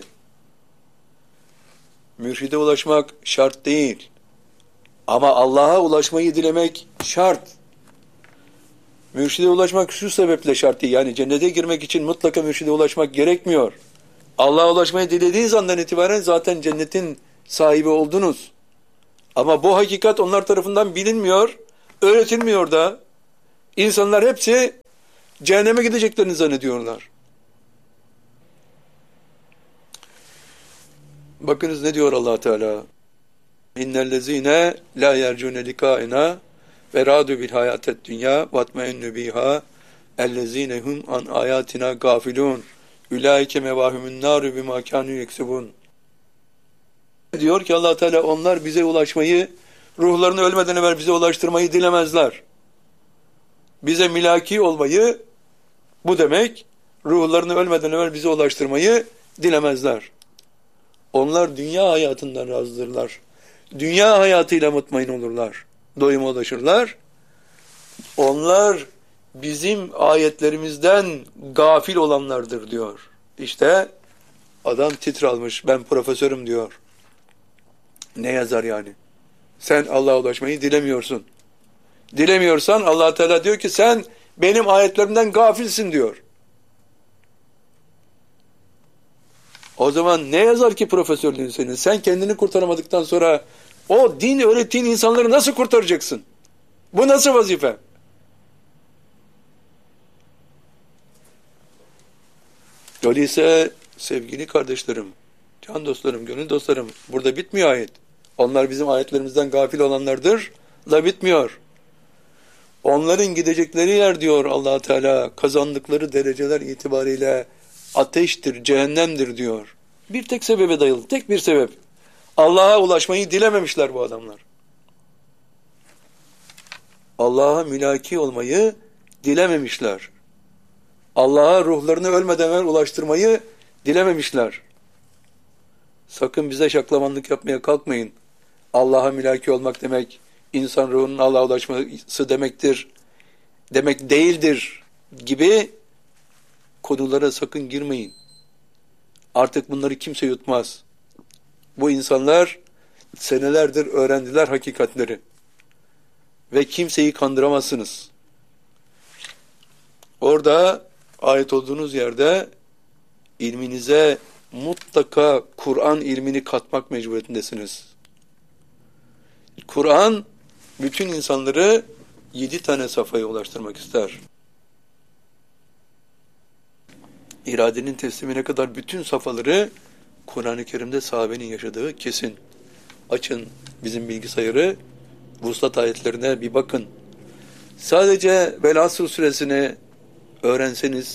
Mürşide ulaşmak şart değil. Ama Allah'a ulaşmayı dilemek şart. Mürşide ulaşmak şu sebeple şart değil. Yani cennete girmek için mutlaka mürşide ulaşmak gerekmiyor. Allah'a ulaşmayı dilediğiniz andan itibaren zaten cennetin sahibi oldunuz. Ama bu hakikat onlar tarafından bilinmiyor. öğretilmiyor da insanlar hepsi cehenneme gideceklerini zannediyorlar. Bakınız ne diyor Allah Teala? İnnellezine la yercune likaina ve radu bil hayatet dünya vatmeinnu biha ellezine hum an ayatina gafilun ulaike mevahumun naru bima kanu yeksubun. Diyor ki Allah Teala, onlar bize ulaşmayı, ruhlarını ölmeden evvel bize ulaştırmayı dilemezler. Bize milaki olmayı, bu demek, ruhlarını ölmeden evvel bize ulaştırmayı dilemezler. Onlar dünya hayatından razıdırlar. Dünya hayatıyla mutmain olurlar. Doyuma ulaşırlar. Onlar bizim ayetlerimizden gafil olanlardır diyor. İşte adam titre almış, ben profesörüm diyor. Ne yazar yani? Sen Allah'a ulaşmayı dilemiyorsun. Dilemiyorsan Allah Teala diyor ki sen benim ayetlerimden gafilsin diyor. O zaman ne yazar ki profesörlüğün senin? Sen kendini kurtaramadıktan sonra o din öğrettiğin insanları nasıl kurtaracaksın? Bu nasıl vazife? Öyleyse sevgili kardeşlerim, can dostlarım, gönül dostlarım, burada bitmiyor ayet. Onlar bizim ayetlerimizden gafil olanlardır. La bitmiyor. Onların gidecekleri yer diyor Allah Teala, kazandıkları dereceler itibariyle ateştir, cehennemdir diyor. Bir tek sebebe dayalı, tek bir sebep. Allah'a ulaşmayı dilememişler bu adamlar. Allah'a mülaki olmayı dilememişler. Allah'a ruhlarını ölmeden evvel ulaştırmayı dilememişler. Sakın bize şaklamanlık yapmaya kalkmayın. Allah'a mülaki olmak demek, insan ruhunun Allah'a ulaşması demektir, demek değildir gibi konulara sakın girmeyin. Artık bunları kimse yutmaz. Bu insanlar senelerdir öğrendiler hakikatleri. Ve kimseyi kandıramazsınız. Orada ait olduğunuz yerde ilminize mutlaka Kur'an ilmini katmak mecburiyetindesiniz. Kur'an bütün insanları yedi tane safhaya ulaştırmak ister. İradenin teslimine kadar bütün safhaları Kur'an-ı Kerim'de sahabenin yaşadığı kesin. Açın bizim bilgisayarı, vuslat ayetlerine bir bakın. Sadece Vel-Asr suresini öğrenseniz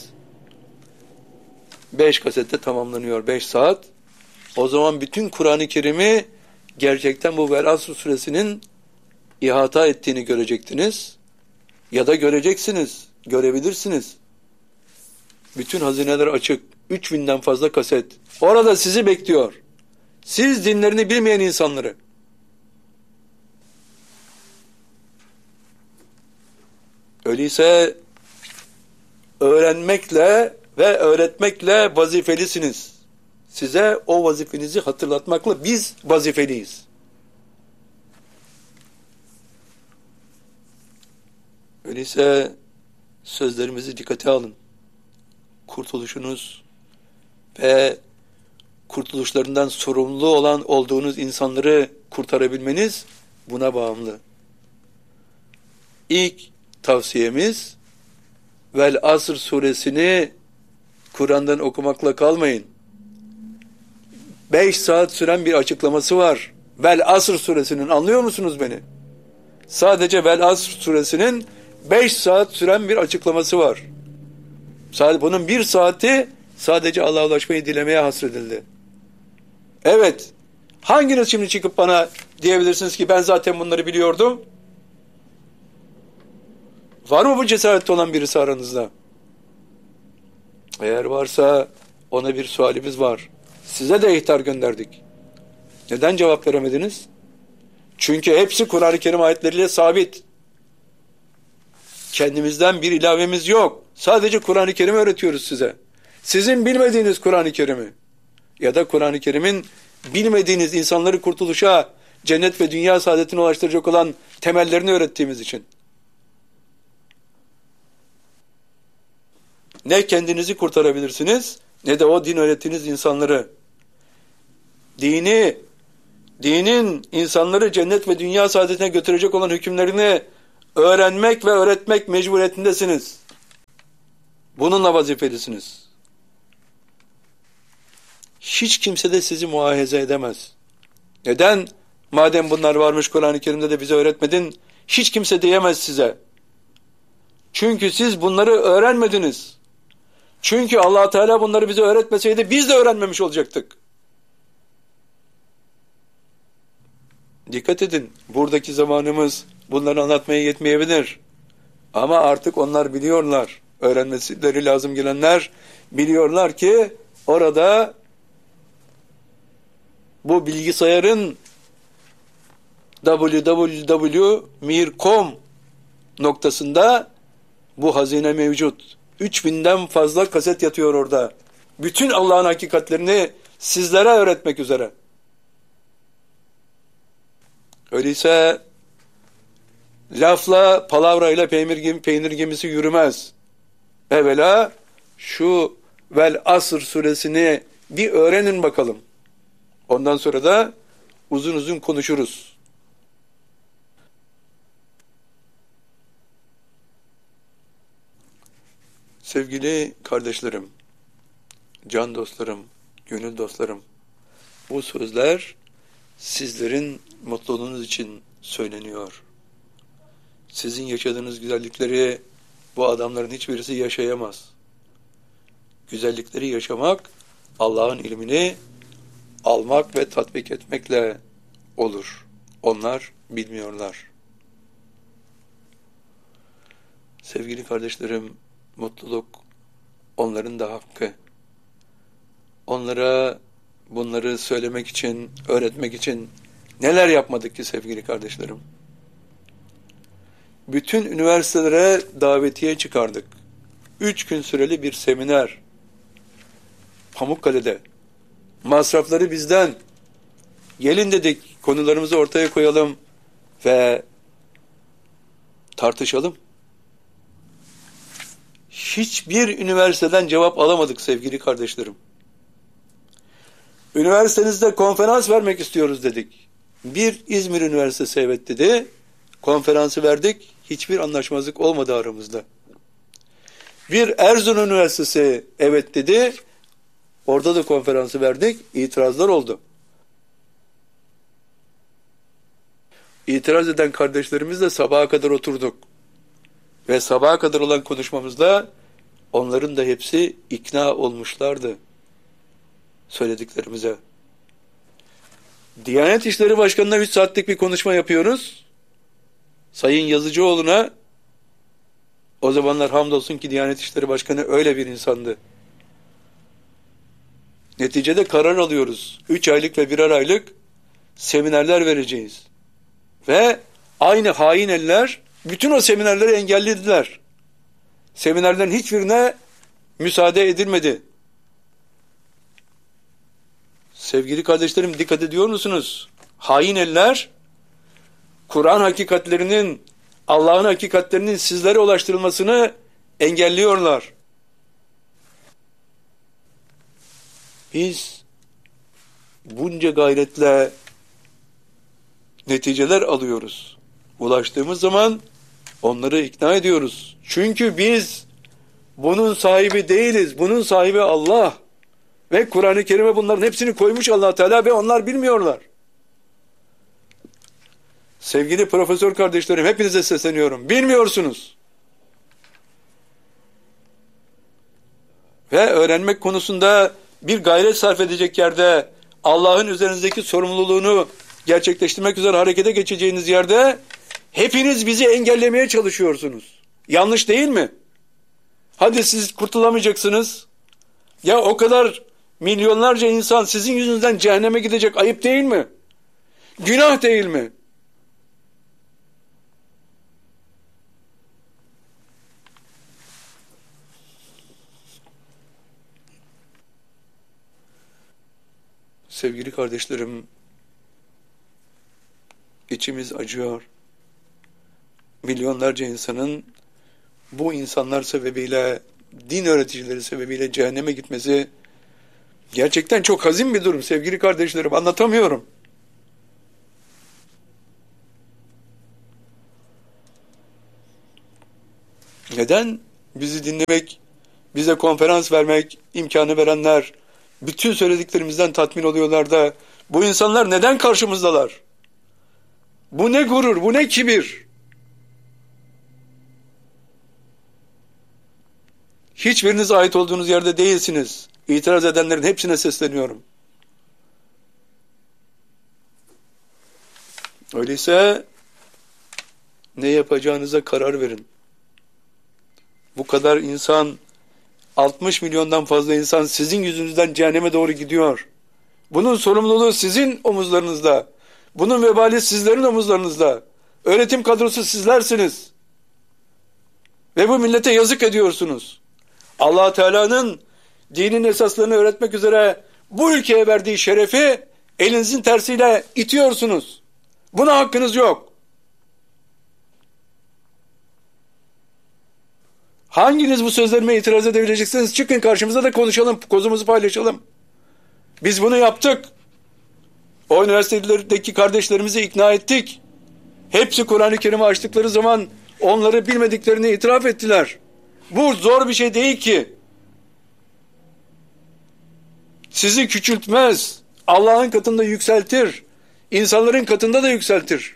beş kasette tamamlanıyor, beş saat. O zaman bütün Kur'an-ı Kerim'i gerçekten bu Vel-Asr suresinin ihata ettiğini görecektiniz. Ya da göreceksiniz, görebilirsiniz. Bütün hazineler açık. üç binden fazla kaset. Orada sizi bekliyor. Siz dinlerini bilmeyen insanları. Öyleyse öğrenmekle ve öğretmekle vazifelisiniz. Size o vazifenizi hatırlatmakla biz vazifeliyiz. Öyleyse sözlerimizi dikkate alın. Kurtuluşunuz ve kurtuluşlarından sorumlu olan olduğunuz insanları kurtarabilmeniz buna bağımlı. İlk tavsiyemiz Vel-Asr suresini Kur'an'dan okumakla kalmayın. Beş saat süren bir açıklaması var. Vel-Asr suresinin, anlıyor musunuz beni? Sadece Vel-Asr suresinin beş saat süren bir açıklaması var. Sadece bunun bir saati sadece Allah'a ulaşmayı dilemeye hasredildi. Evet. Hanginiz şimdi çıkıp bana diyebilirsiniz ki ben zaten bunları biliyordum? Var mı bu cesarette olan birisi aranızda? Eğer varsa ona bir sualimiz var. Size de ihtar gönderdik. Neden cevap veremediniz? Çünkü hepsi Kur'an-ı Kerim ayetleriyle sabit. Kendimizden bir ilavemiz yok. Sadece Kur'an-ı Kerim'i öğretiyoruz size. Sizin bilmediğiniz Kur'an-ı Kerim'i ya da Kur'an-ı Kerim'in bilmediğiniz insanları kurtuluşa, cennet ve dünya saadetine ulaştıracak olan temellerini öğrettiğimiz için. Ne kendinizi kurtarabilirsiniz, ne de o din öğrettiğiniz insanları. Dini, dinin insanları cennet ve dünya saadetine götürecek olan hükümlerini öğrenmek ve öğretmek mecburiyetindesiniz. Bununla vazifelisiniz. Hiç kimse de sizi muahaze edemez. Neden? Madem bunlar varmış Kur'an-ı Kerim'de de bize öğretmedin, hiç kimse diyemez size. Çünkü siz bunları öğrenmediniz. Çünkü Allah Teala bunları bize öğretmeseydi biz de öğrenmemiş olacaktık. Dikkat edin, buradaki zamanımız bunları anlatmaya yetmeyebilir. Ama artık onlar biliyorlar. Öğrenmeleri lazım gelenler biliyorlar ki orada bu bilgisayarın double-u double-u double-u nokta mir nokta com noktasında bu hazine mevcut. üç binden fazla kaset yatıyor orada. Bütün Allah'ın hakikatlerini sizlere öğretmek üzere. Öyleyse lafla, palavrayla peynir, gemi, peynir gemisi yürümez. Evvela şu Vel Asr suresini bir öğrenin bakalım. Ondan sonra da uzun uzun konuşuruz. Sevgili kardeşlerim, can dostlarım, gönül dostlarım, bu sözler sizlerin mutluluğunuz için söyleniyor. Sizin yaşadığınız güzellikleri bu adamların hiçbirisi yaşayamaz. Güzellikleri yaşamak, Allah'ın ilmini almak ve tatbik etmekle olur. Onlar bilmiyorlar. Sevgili kardeşlerim, mutluluk onların da hakkı. Onlara bunları söylemek için, öğretmek için neler yapmadık ki sevgili kardeşlerim? Bütün üniversitelere davetiye çıkardık. Üç gün süreli bir seminer. Pamukkale'de. Masrafları bizden. Gelin dedik, konularımızı ortaya koyalım ve tartışalım. Hiçbir üniversiteden cevap alamadık sevgili kardeşlerim. Üniversitenizde konferans vermek istiyoruz dedik. Bir İzmir Üniversitesi evet dedi. Konferansı verdik. Hiçbir anlaşmazlık olmadı aramızda. Bir Erzurum Üniversitesi evet dedi. Orada da konferansı verdik. İtirazlar oldu. İtiraz eden kardeşlerimizle sabaha kadar oturduk. Ve sabaha kadar olan konuşmamızda onların da hepsi ikna olmuşlardı söylediklerimize. Diyanet İşleri Başkanı'na üç saatlik bir konuşma yapıyoruz. Sayın Yazıcıoğlu'na, o zamanlar hamdolsun ki Diyanet İşleri Başkanı öyle bir insandı. Neticede karar alıyoruz. Üç aylık ve birer aylık seminerler vereceğiz. Ve aynı hain eller bütün o seminerleri engellediler. Seminerlerin hiçbirine müsaade edilmedi. Sevgili kardeşlerim, dikkat ediyor musunuz? Hain eller Kur'an hakikatlerinin, Allah'ın hakikatlerinin sizlere ulaştırılmasını engelliyorlar. Biz bunca gayretle neticeler alıyoruz. Ulaştığımız zaman onları ikna ediyoruz. Çünkü biz bunun sahibi değiliz. Bunun sahibi Allah. Ve Kur'an-ı Kerim'e bunların hepsini koymuş Allah Teala ve onlar bilmiyorlar. Sevgili profesör kardeşlerim, hepinize sesleniyorum. Bilmiyorsunuz. Ve öğrenmek konusunda bir gayret sarf edecek yerde, Allah'ın üzerinizdeki sorumluluğunu gerçekleştirmek üzere harekete geçeceğiniz yerde hepiniz bizi engellemeye çalışıyorsunuz. Yanlış değil mi? Hadi siz kurtulamayacaksınız. Ya o kadar milyonlarca insan sizin yüzünüzden cehenneme gidecek, ayıp değil mi? Günah değil mi? Sevgili kardeşlerim, içimiz acıyor. Milyonlarca insanın bu insanlar sebebiyle, din öğreticileri sebebiyle cehenneme gitmesi gerçekten çok hazin bir durum sevgili kardeşlerim, anlatamıyorum. Neden? Bizi dinlemek, bize konferans vermek imkanı verenler, bütün söylediklerimizden tatmin oluyorlar da, bu insanlar neden karşımızdalar? Bu ne gurur, bu ne kibir? Hiçbiriniz ait olduğunuz yerde değilsiniz. İtiraz edenlerin hepsine sesleniyorum. Öyleyse ne yapacağınıza karar verin. Bu kadar insan, altmış milyondan fazla insan sizin yüzünüzden cehenneme doğru gidiyor. Bunun sorumluluğu sizin omuzlarınızda. Bunun vebali sizlerin omuzlarınızda. Öğretim kadrosu sizlersiniz. Ve bu millete yazık ediyorsunuz. Allah Teala'nın dinin esaslarını öğretmek üzere bu ülkeye verdiği şerefi elinizin tersiyle itiyorsunuz. Buna hakkınız yok. Hanginiz bu sözlerime itiraz edebileceksiniz? Çıkın karşımıza da konuşalım, kozumuzu paylaşalım. Biz bunu yaptık. O üniversitelerdeki kardeşlerimizi ikna ettik. Hepsi Kur'an-ı Kerim'i açtıkları zaman onları bilmediklerini itiraf ettiler. Bu zor bir şey değil ki. Sizi küçültmez. Allah'ın katında yükseltir. İnsanların katında da yükseltir.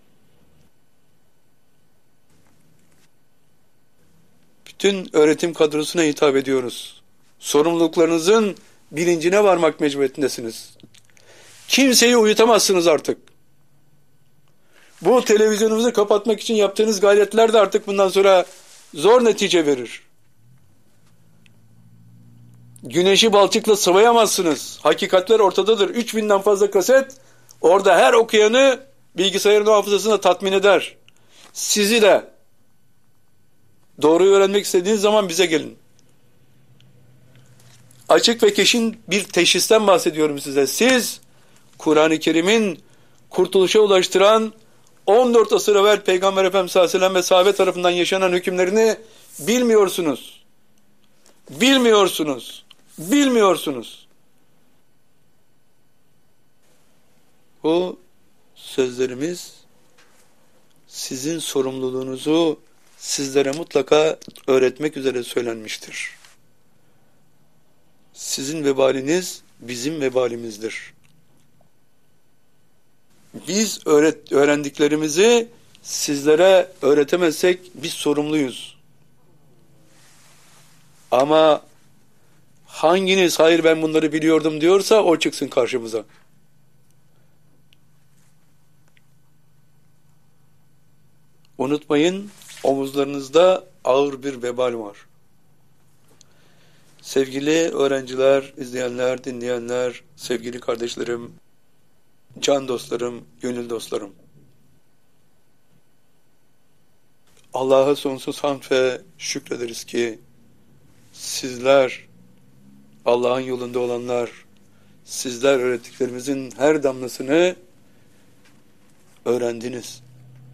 Bütün öğretim kadrosuna hitap ediyoruz. Sorumluluklarınızın bilincine varmak mecburiyetindesiniz. Kimseyi uyutamazsınız artık. Bu televizyonumuzu kapatmak için yaptığınız gayretler de artık bundan sonra zor netice verir. Güneşi balçıkla sıvayamazsınız. Hakikatler ortadadır. üç binden fazla kaset orada her okuyanı bilgisayarın hafızasına tatmin eder. Sizi de doğruyu öğrenmek istediğiniz zaman bize gelin. Açık ve kesin bir teşhisten bahsediyorum size. Siz Kur'an-ı Kerim'in kurtuluşa ulaştıran on dört asır evvel Peygamber Efendimiz sallallahu aleyhi ve sellem ve sahabe tarafından yaşanan hükümlerini bilmiyorsunuz. Bilmiyorsunuz. Bilmiyorsunuz. Bu sözlerimiz sizin sorumluluğunuzu sizlere mutlaka öğretmek üzere söylenmiştir. Sizin vebaliniz bizim vebalimizdir. Biz öğret öğrendiklerimizi sizlere öğretemezsek biz sorumluyuz. Ama hanginiz hayır ben bunları biliyordum diyorsa o çıksın karşımıza. Unutmayın, omuzlarınızda ağır bir vebal var. Sevgili öğrenciler, izleyenler, dinleyenler, sevgili kardeşlerim, can dostlarım, gönül dostlarım. Allah'a sonsuz hamd ve şükrederiz ki sizler, Allah'ın yolunda olanlar, sizler öğrettiklerimizin her damlasını öğrendiniz.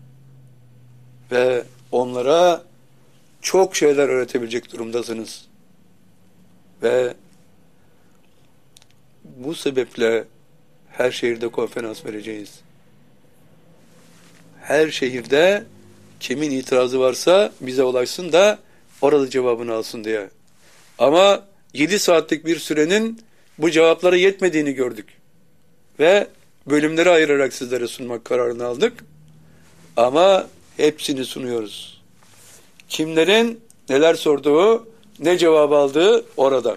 Ve onlara çok şeyler öğretebilecek durumdasınız. Ve bu sebeple her şehirde konferans vereceğiz. Her şehirde kimin itirazı varsa bize ulaşsın da orada cevabını alsın diye. Ama yedi saatlik bir sürenin bu cevaplara yetmediğini gördük. Ve bölümleri ayırarak sizlere sunmak kararını aldık. Ama hepsini sunuyoruz. Kimlerin neler sorduğu, ne cevap aldığı orada.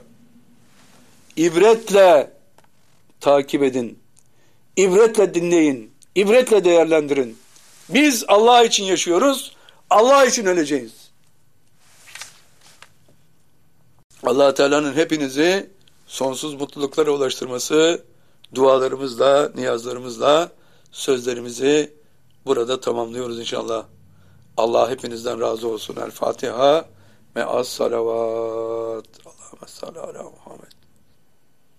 İbretle takip edin. İbretle dinleyin. İbretle değerlendirin. Biz Allah için yaşıyoruz. Allah için öleceğiz. Allah Teala'nın hepinizi sonsuz mutluluklara ulaştırması, dualarımızla, niyazlarımızla sözlerimizi burada tamamlıyoruz inşallah. Allah hepinizden razı olsun. El Fatiha. Me'as salavat. Allahümme salli ala Muhammed.